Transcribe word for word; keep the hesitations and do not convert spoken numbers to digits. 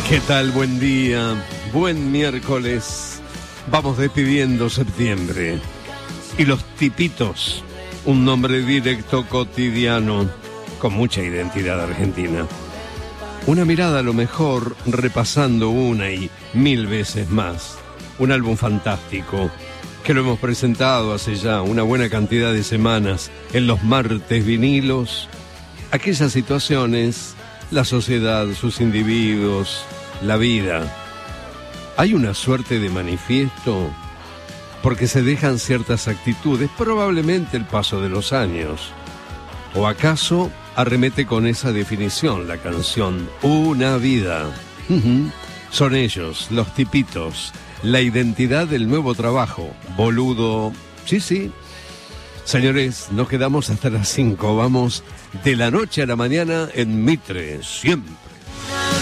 ¿Qué tal? Buen día, buen miércoles. Vamos despidiendo septiembre. Y los tipitos, un nombre directo, cotidiano, con mucha identidad argentina. Una mirada a lo mejor, repasando una y mil veces más. Un álbum fantástico, que lo hemos presentado hace ya una buena cantidad de semanas en los martes vinilos. Aquellas situaciones, la sociedad, sus individuos, la vida. Hay una suerte de manifiesto porque se dejan ciertas actitudes, probablemente el paso de los años. ¿O acaso arremete con esa definición la canción Una vida? Uh-huh. Son ellos, los tipitos, la identidad del nuevo trabajo. Boludo, sí, sí. Señores, nos quedamos hasta las cinco. Vamos de la noche a la mañana en Mitre, siempre.